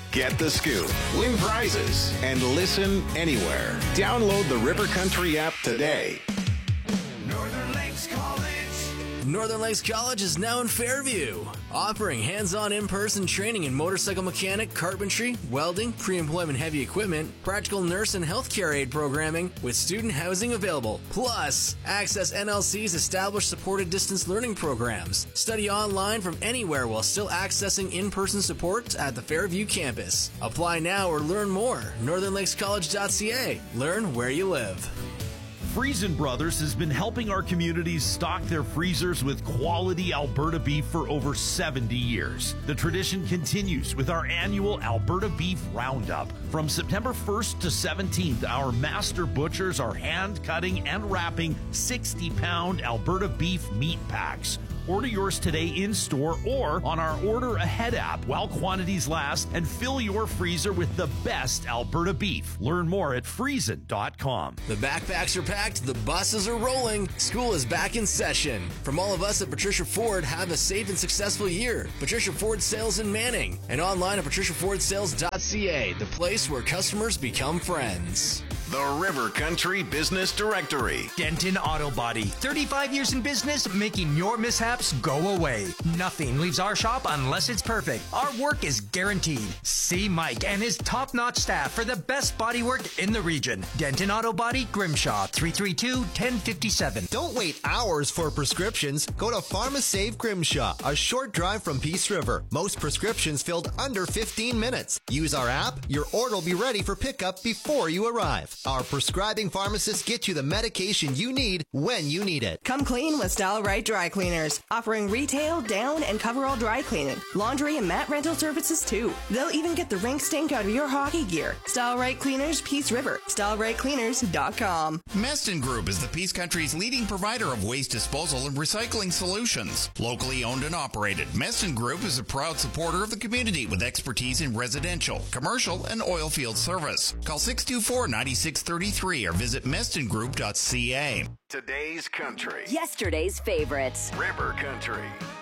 Get the scoop, win prizes, and listen anywhere. Download the River Country app today. Northern Lakes College. Northern Lakes College is now in Fairview, offering hands-on in-person training in motorcycle mechanic, carpentry, welding, pre-employment heavy equipment, practical nurse and healthcare aid programming with student housing available. Plus, access NLC's established supported distance learning programs. Study online from anywhere while still accessing in-person support at the Fairview campus. Apply now or learn more. NorthernLakesCollege.ca. Learn where you live. Friesen Brothers has been helping our communities stock their freezers with quality Alberta beef for over 70 years. The tradition continues with our annual Alberta Beef Roundup. From September 1st to 17th, our master butchers are hand cutting and wrapping 60-pound Alberta beef meat packs. Order yours today in-store or on our Order Ahead app while quantities last, and fill your freezer with the best Alberta beef. Learn more at friesen.com. The backpacks are packed, the buses are rolling, school is back in session. From all of us at Patricia Ford, have a safe and successful year. Patricia Ford Sales in Manning and online at patriciafordsales.ca, the place where customers become friends. The River Country Business Directory. Denton Auto Body. 35 years in business, making your mishaps go away. Nothing leaves our shop unless it's perfect. Our work is guaranteed. See Mike and his top-notch staff for the best body work in the region. Denton Auto Body, Grimshaw, 332-1057. Don't wait hours for prescriptions. Go to PharmaSave Grimshaw, a short drive from Peace River. Most prescriptions filled under 15 minutes. Use our app. Your order will be ready for pickup before you arrive. Our prescribing pharmacists get you the medication you need when you need it. Come clean with Style Right Dry Cleaners, offering retail, down, and coverall dry cleaning, laundry, and mat rental services too. They'll even get the rink stink out of your hockey gear. Style Right Cleaners, Peace River. StyleRightCleaners.com. Meston Group is the Peace Country's leading provider of waste disposal and recycling solutions. Locally owned and operated, Meston Group is a proud supporter of the community with expertise in residential, commercial, and oil field service. Call 624-9633 or visit mestongroup.ca. Today's country. Yesterday's favorites. River Country.